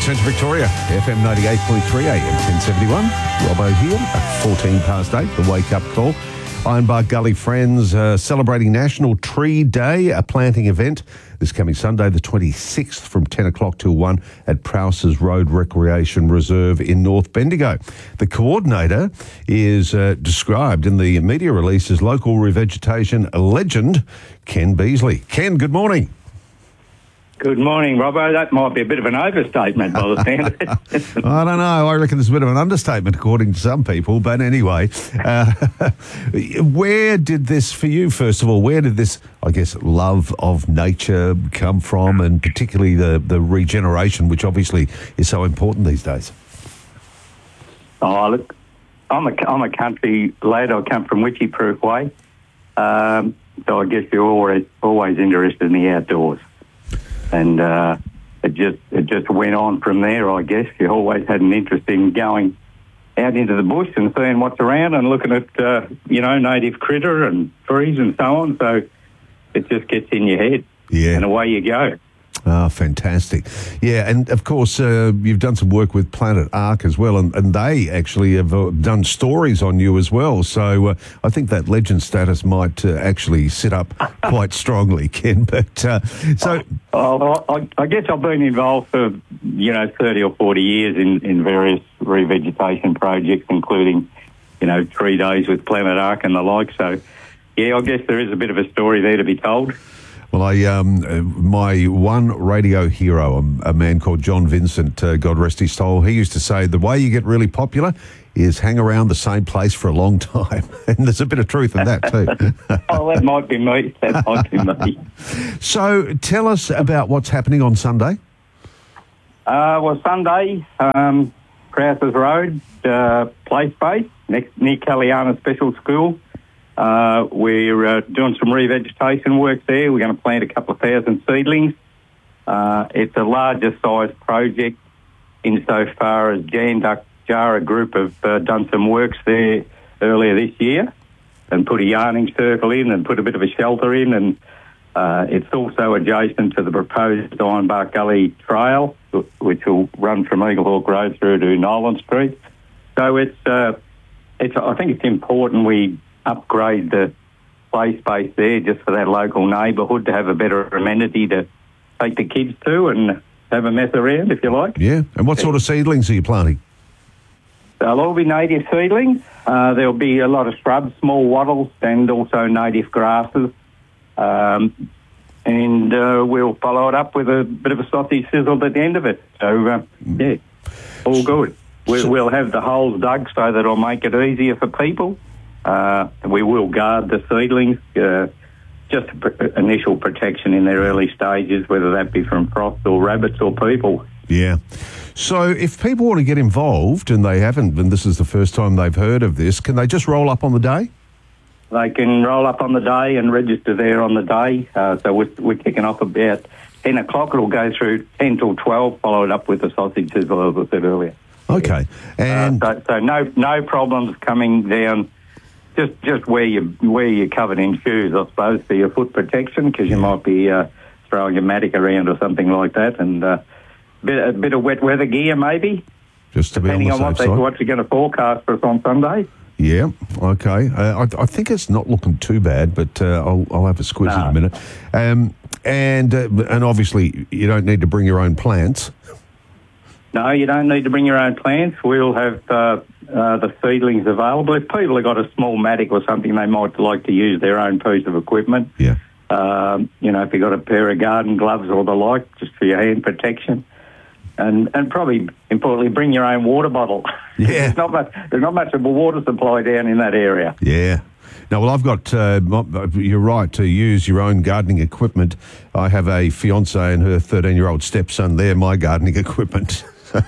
Central Victoria, FM 98.3 AM 1071. Robbo here at 14 past 8, the wake-up call. Ironbark Gully Friends celebrating National Tree Day, a planting event this coming Sunday the 26th from 10 o'clock till 1 at Prowses Road Recreation Reserve in North Bendigo. The coordinator is described in the media release as local revegetation legend Ken Beasley. Ken, good morning. Good morning, Robbo. That might be a bit of an overstatement by the sound of it. I don't know. I reckon it's a bit of an understatement according to some people. But anyway, where did this, for you, first of all, where did this, I guess, love of nature come from, and particularly the regeneration, which obviously is so important these days? Oh, look, I'm a country lad. I come from Witchyproof Way. So I guess you're always interested in the outdoors. And it just went on from there, I guess. You always had an interest in going out into the bush and seeing what's around and looking at, native critter and trees and so on. So it just gets in your head. Yeah. And away you go. Oh, fantastic. Yeah, and of course, you've done some work with Planet Ark as well, and they actually have done stories on you as well. So I think that legend status might actually sit up quite strongly, Ken. But I guess I've been involved for, 30 or 40 years in various revegetation projects, including, tree days with Planet Ark and the like. So, yeah, I guess there is a bit of a story there to be told. Well, my one radio hero, a man called John Vincent, God rest his soul, he used to say the way you get really popular is hang around the same place for a long time. And there's a bit of truth in that too. Oh, that might be me. That might be me. So tell us about what's happening on Sunday. Sunday, Prowses Road, play space, near Caliana Special School. We're doing some revegetation work there. We're going to plant a couple of thousand seedlings. It's a larger size project insofar as Jan Duck Jara Group have done some works there earlier this year and put a yarning circle in and put a bit of a shelter in, and it's also adjacent to the proposed Ironbark Gully Trail, which will run from Eaglehawk Road through to Nolan Street. So I think it's important we upgrade the play space there just for that local neighbourhood to have a better amenity to take the kids to and have a mess around, if you like. Yeah. And what sort of seedlings are you planting? They'll all be native seedlings. There'll be a lot of shrubs, small wattles, and also native grasses. And we'll follow it up with a bit of a sausage sizzle at the end of it. So, yeah, all good. We'll have the holes dug so that it'll make it easier for people. We will guard the seedlings, just initial protection in their early stages, whether that be from frost or rabbits or people. Yeah. So if people want to get involved and they haven't, and this is the first time they've heard of this, can they just roll up on the day? They can roll up on the day and register there on the day. So we're kicking off about 10 o'clock. It'll go through 10 till 12, followed up with the sausage sizzle, as I said earlier. Okay. And so no problems coming down. Just wear your covered in shoes, I suppose, for your foot protection, because you might be throwing a mattock around or something like that, and a bit of wet weather gear maybe, just to depending be on the safe side. what you're going to forecast for us on Sunday. Yeah, okay. I think it's not looking too bad, but I'll have a squiz in a minute. And obviously you don't need to bring your own plants. No, you don't need to bring your own plants. We'll have the seedlings available. If people have got a small mattock or something, they might like to use their own piece of equipment. Yeah. If you've got a pair of garden gloves or the like, just for your hand protection. And probably, importantly, bring your own water bottle. Yeah. There's not much of a water supply down in that area. Yeah. Now, well, I've got, you're right, to use your own gardening equipment. I have a fiancée and her 13-year-old stepson. They're my gardening equipment.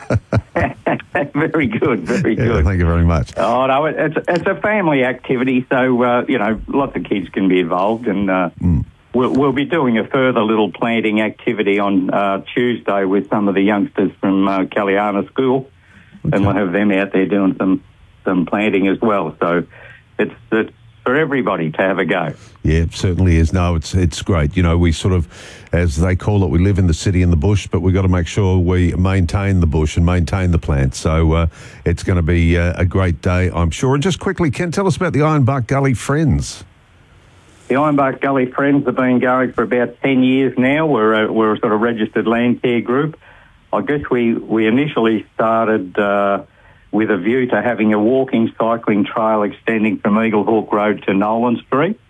Very good, very good. Thank you very much. Oh, no, it's a family activity, so, lots of kids can be involved, and we'll be doing a further little planting activity on Tuesday with some of the youngsters from Caliana School, and we'll have them out there doing some planting as well. So it's for everybody to have a go. Yeah, it certainly is. No, it's great. You know, we sort of, as they call it, we live in the city in the bush, but we've got to make sure we maintain the bush and maintain the plants. So it's going to be a great day, I'm sure. And just quickly, Ken, tell us about the Ironbark Gully Friends. The Ironbark Gully Friends have been going for about 10 years now. We're a sort of registered land care group. I guess we initially started with a view to having a walking, cycling trail extending from Eagle Hawk Road to Nolan Street.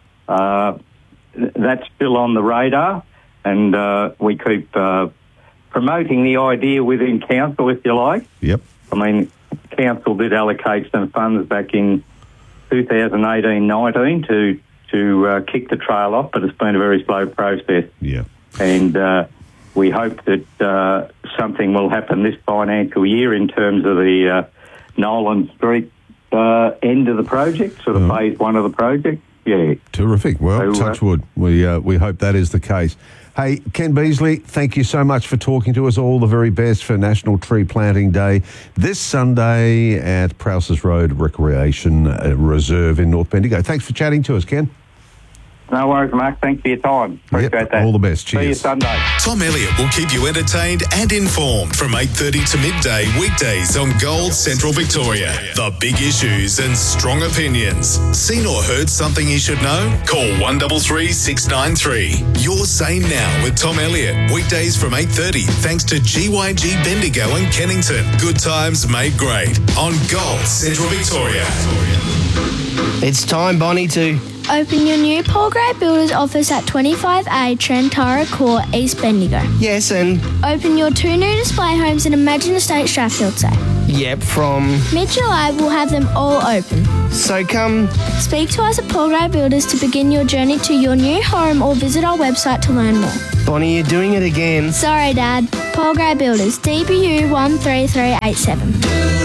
That's still on the radar, and we keep promoting the idea within council, if you like. Yep. I mean, council did allocate some funds back in 2018-19 to kick the trail off, but it's been a very slow process. Yeah. And we hope that something will happen this financial year in terms of the Nolan Street end of the project, sort of phase one of the project. Yeah. Terrific. Well, touch wood. We hope that is the case. Hey, Ken Beasley, thank you so much for talking to us. All the very best for National Tree Planting Day this Sunday at Prouses Road Recreation Reserve in North Bendigo. Thanks for chatting to us, Ken. No worries, Mark. Thanks for your time. Appreciate that. All the best. Cheers. See you Sunday. Tom Elliott will keep you entertained and informed from 8:30 to midday weekdays on Gold Central Victoria. The big issues and strong opinions. Seen or heard something you should know? Call 133 693. Your Say Now with Tom Elliott. Weekdays from 8:30 thanks to GYG Bendigo and Kennington. Good times made great on Gold Central Victoria. It's time, Bonnie, to open your new Paul Gray Builders office at 25A Trentara Court, East Bendigo. yes and Open your 2 new display homes in Imagine Estate Strathfield Say. yep from. Mid-July will have them all open. So come. Speak to us at Paul Gray Builders to begin your journey to your new home or visit our website to learn more. Bonnie, you're doing it again. Sorry, Dad. Paul Gray Builders, DBU 13387.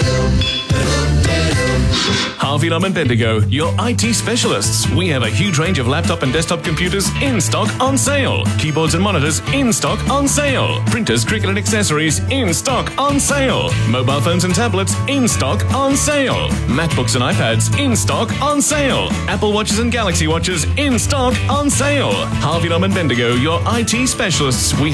Harvey Lum and Bendigo, your IT specialists. We have a huge range of laptop and desktop computers in stock on sale. Keyboards and monitors in stock on sale. Printers, cricket and accessories in stock on sale. Mobile phones and tablets in stock on sale. MacBooks and iPads in stock on sale. Apple Watches and Galaxy Watches in stock on sale. Harvey Lum and Bendigo, your IT specialists. We